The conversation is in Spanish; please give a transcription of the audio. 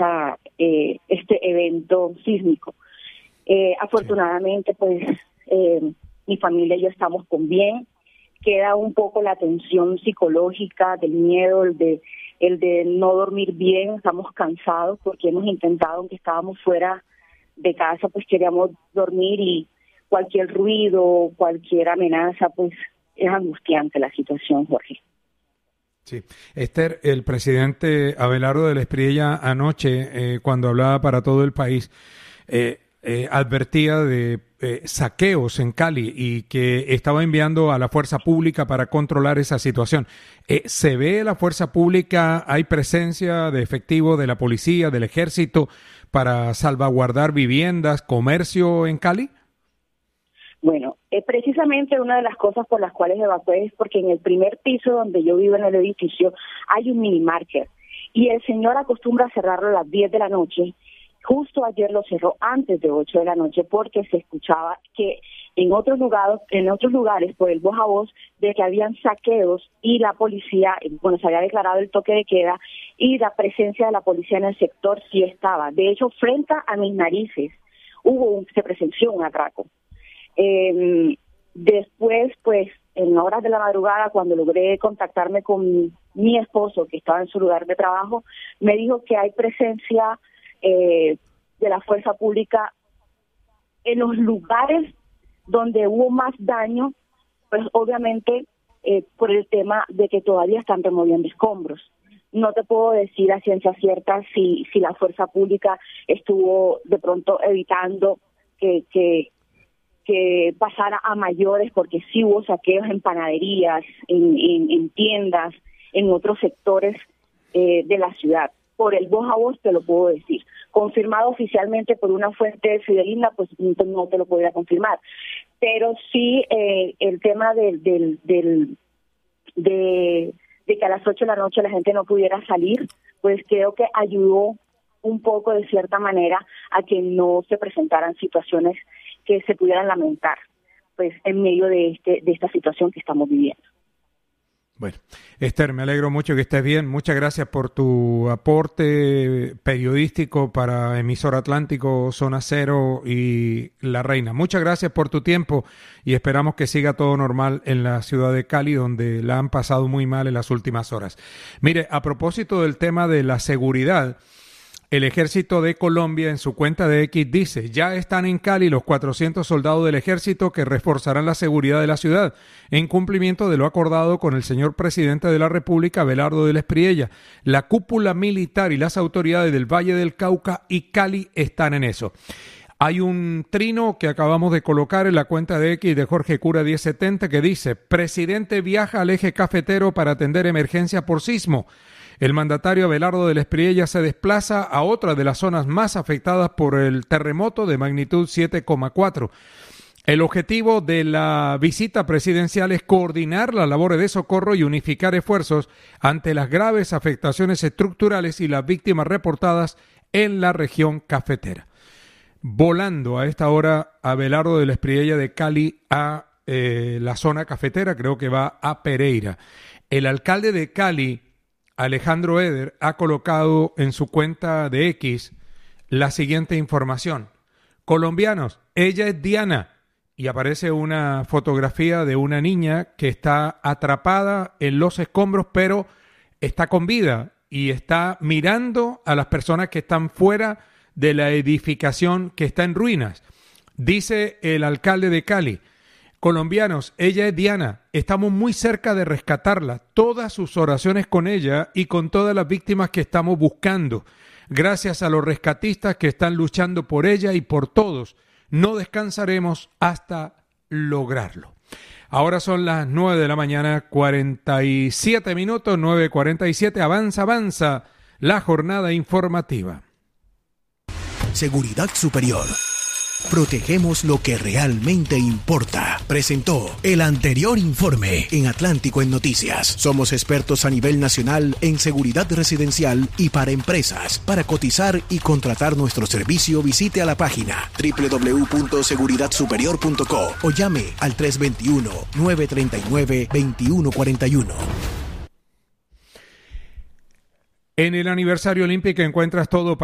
este evento sísmico. Afortunadamente, pues mi familia y yo estamos con bien. Queda un poco la tensión psicológica del miedo, el de no dormir bien. Estamos cansados porque hemos intentado, aunque estábamos fuera de casa, pues queríamos dormir, y cualquier ruido, cualquier amenaza, pues es angustiante la situación, Jorge. Sí. Esther, el presidente Abelardo del Espriella anoche, cuando hablaba para todo el país, advertía de saqueos en Cali y que estaba enviando a la fuerza pública para controlar esa situación. ¿Se ve la fuerza pública? ¿Hay presencia de efectivo de la policía, del ejército para salvaguardar viviendas, comercio en Cali? Bueno, precisamente una de las cosas por las cuales evacué es porque en el primer piso donde yo vivo en el edificio hay un mini market y el señor acostumbra a cerrarlo a las 10 de la noche. Justo ayer lo cerró antes de 8 de la noche porque se escuchaba que en otros lugares por el voz a voz de que habían saqueos y la policía, bueno, se había declarado el toque de queda y la presencia de la policía en el sector sí estaba. De hecho, frente a mis narices se presenció un atraco. Después, pues, en horas de la madrugada, cuando logré contactarme con mi esposo, que estaba en su lugar de trabajo, me dijo que hay presencia de la fuerza pública en los lugares donde hubo más daño, pues obviamente por el tema de que todavía están removiendo escombros. No te puedo decir a ciencia cierta si la fuerza pública estuvo de pronto evitando que pasara a mayores, porque sí hubo saqueos en panaderías, en tiendas, en otros sectores de la ciudad. Por el voz a voz te lo puedo decir. Confirmado oficialmente por una fuente fidedigna, pues no te lo podría confirmar. Pero sí el tema de que a las 8 de la noche la gente no pudiera salir, pues creo que ayudó un poco de cierta manera a que no se presentaran situaciones que se pudieran lamentar, pues en medio de esta situación que estamos viviendo. Bueno, Esther, me alegro mucho que estés bien. Muchas gracias por tu aporte periodístico para Emisora Atlántico, Zona Cero y La Reina. Muchas gracias por tu tiempo y esperamos que siga todo normal en la ciudad de Cali, donde la han pasado muy mal en las últimas horas. Mire, a propósito del tema de la seguridad, el Ejército de Colombia en su cuenta de X dice: ya están en Cali los 400 soldados del Ejército que reforzarán la seguridad de la ciudad, en cumplimiento de lo acordado con el señor presidente de la República, Abelardo del Espriella. La cúpula militar y las autoridades del Valle del Cauca y Cali están en eso. Hay un trino que acabamos de colocar en la cuenta de X de Jorge Cura 1070 que dice: presidente viaja al eje cafetero para atender emergencia por sismo. El mandatario Abelardo del Espriella se desplaza a otra de las zonas más afectadas por el terremoto de magnitud 7,4. El objetivo de la visita presidencial es coordinar las labores de socorro y unificar esfuerzos ante las graves afectaciones estructurales y las víctimas reportadas en la región cafetera. Volando a esta hora Abelardo del Espriella de Cali a la zona cafetera, creo que va a Pereira. El alcalde de Cali, Alejandro Eder, ha colocado en su cuenta de X la siguiente información: colombianos, ella es Diana, y aparece una fotografía de una niña que está atrapada en los escombros, pero está con vida y está mirando a las personas que están fuera de la edificación que está en ruinas. Dice el alcalde de Cali: colombianos, ella es Diana, estamos muy cerca de rescatarla, todas sus oraciones con ella y con todas las víctimas que estamos buscando. Gracias a los rescatistas que están luchando por ella y por todos, no descansaremos hasta lograrlo. Ahora son las 9 de la mañana, 47 minutos, 9:47, avanza la jornada informativa. Seguridad Superior. Protegemos lo que realmente importa. Presentó el anterior informe en Atlántico en Noticias. Somos expertos a nivel nacional en seguridad residencial y para empresas. Para cotizar y contratar nuestro servicio, visite a la página www.seguridadsuperior.co o llame al 321-939-2141. En el aniversario olímpico encuentras todo